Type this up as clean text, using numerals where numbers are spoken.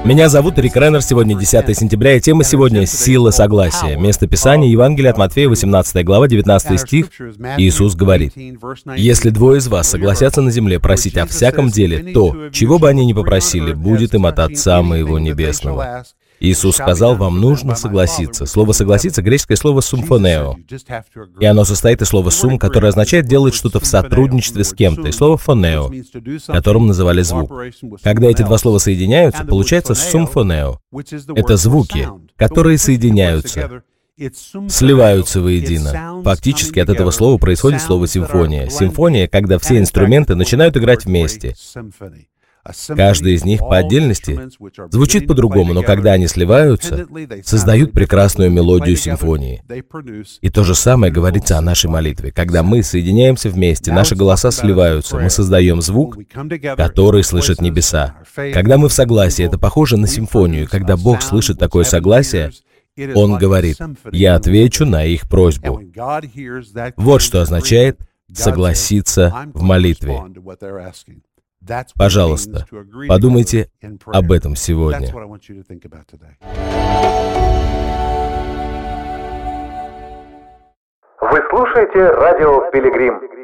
Меня зовут Рик Реннер. Сегодня 10 сентября, и тема сегодня — сила согласия. Место Писания — Евангелие от Матфея, 18 глава, 19 стих. Иисус говорит: «Если двое из вас согласятся на земле просить о всяком деле, то, чего бы они ни попросили, будет им от Отца Моего Небесного». Иисус сказал, вам нужно согласиться. Слово «согласиться» — греческое слово «сумфонео». И оно состоит из слова «сум», которое означает делать что-то в сотрудничестве с кем-то, и слова «фонео», которым называли звук. Когда эти два слова соединяются, получается «сумфонео». Это звуки, которые соединяются, сливаются воедино. Фактически от этого слова происходит слово «симфония». Симфония, когда все инструменты начинают играть вместе. Каждый из них по отдельности звучит по-другому, но когда они сливаются, создают прекрасную мелодию симфонии. И то же самое говорится о нашей молитве. Когда мы соединяемся вместе, наши голоса сливаются, мы создаем звук, который слышат небеса. Когда мы в согласии, это похоже на симфонию. Когда Бог слышит такое согласие, Он говорит: «Я отвечу на их просьбу». Вот что означает согласиться в молитве. Пожалуйста, подумайте об этом сегодня. Вы слушаете радио «Пилигрим».